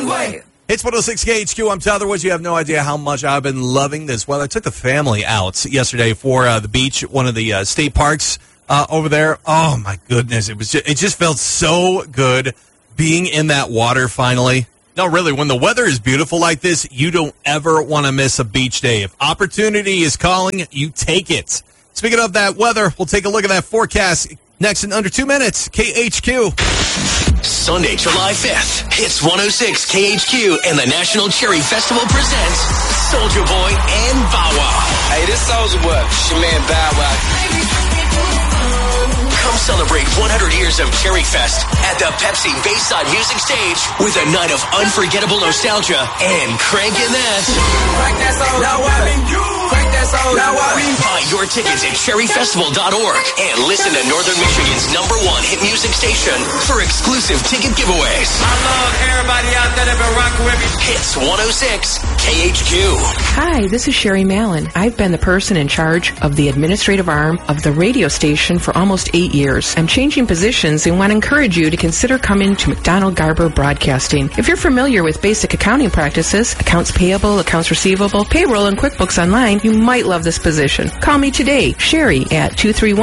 one way. It's 106 KHQ. I'm Tyler Woods. You have no idea how much I've been loving this weather. I took the family out yesterday for the beach, one of the state parks over there. Oh, my goodness. It just felt so good being in that water finally. No, really, when the weather is beautiful like this, you don't ever want to miss a beach day. If opportunity is calling, you take it. Speaking of that weather, we'll take a look at that forecast next in under 2 minutes. KHQ. Sunday, July 5th, Hits 106 KHQ and the National Cherry Festival presents Soulja Boy and Bow Wow. Hey, this Soulja Boy, it's your man Bow Wow. Come celebrate 100 years of Cherry Fest at the Pepsi Bayside Music Stage with a night of unforgettable nostalgia and cranking that. Crank that soul, now what? Crank that soul, now what? Buy your tickets at cherryfestival.org and listen to Northern Michigan's #1 hit music station for exclusive ticket giveaways. I love everybody out there that been rocking with me. Hits 106 KHQ. Hi, this is Sherry Mallon. I've been the person in charge of the administrative arm of the radio station for almost 8 years. I'm changing positions and want to encourage you to consider coming to McDonald Garber Broadcasting. If you're familiar with basic accounting practices, accounts payable, accounts receivable, payroll, and QuickBooks Online, you might love this position. Call me today, Sherry, at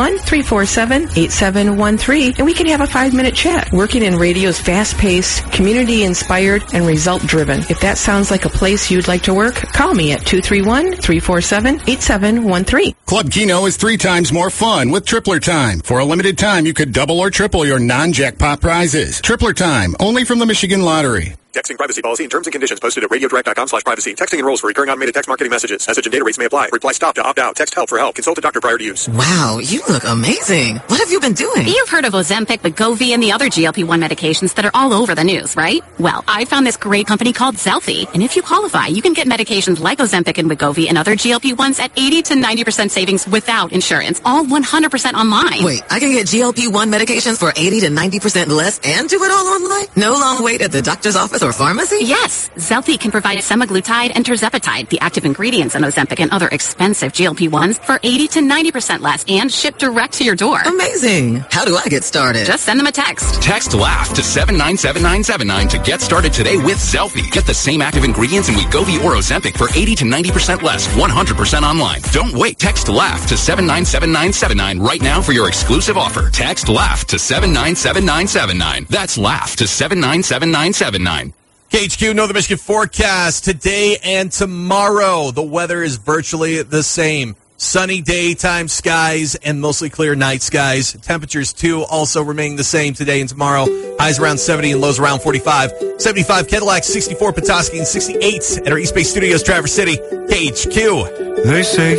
231-347-8713, and we can have a 5-minute chat. Working in radio's fast-paced, community-inspired, and result-driven. If that sounds like a place you'd like to work, call me at 231-347-8713. Club Keno is 3 times more fun with Tripler Time. For a limited time, you could double or triple your non-jackpot prizes. Tripler Time, only from the Michigan Lottery. Texting privacy policy and terms and conditions posted at radiodirect.com/privacy. Texting enrolls for recurring automated text marketing messages. Message and data rates may apply. Reply stop to opt out. Text help for help. Consult a doctor prior to use. Wow, you look amazing. What have you been doing? You've heard of Ozempic, Wegovy, and the other GLP-1 medications that are all over the news, right? Well, I found this great company called Zelfie, and if you qualify, you can get medications like Ozempic and Wegovy and other GLP-1s at 80 to 90% savings without insurance, all 100% online. Wait, I can get GLP-1 medications for 80 to 90% less and do it all online? No long wait at the doctor's office or pharmacy? Yes, Zelfie can provide semaglutide and tirzepatide, the active ingredients in Ozempic and other expensive GLP-1s, for 80 to 90% less and shipped direct to your door. Amazing. How do I get started? Just send them a text. Text LAUGH to 797979 to get started today with Zelfie. Get the same active ingredients in Wegovy or Ozempic for 80 to 90% less, 100% online. Don't wait. Text LAUGH to 797979 right now for your exclusive offer. Text LAUGH to 797979. That's LAUGH to 797979. KHQ Northern Michigan forecast today and tomorrow. The weather is virtually the same. Sunny daytime skies and mostly clear night skies. Temperatures, too, also remaining the same today and tomorrow. Highs around 70 and lows around 45. 75 Cadillac, 64 Petoskey, and 68 at our East Bay Studios, Traverse City. KHQ. They say